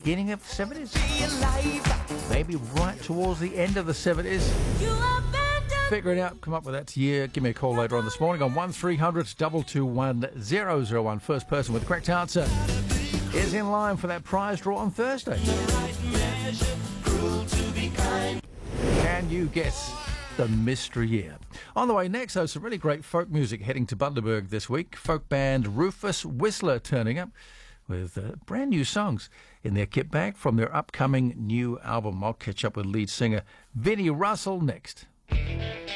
beginning of the 70s? Maybe right towards the end of the 70s? Figure it out, come up with that year. Give me a call later on this morning on 1300 221 001. First person with the correct answer is in line for that prize draw on Thursday. Can you guess the mystery year? On the way next, though, some really great folk music heading to Bundaberg this week. Folk band Rufus Whistler turning up with brand new songs in their kit bag from their upcoming new album. I'll catch up with lead singer Vinnie Russell next.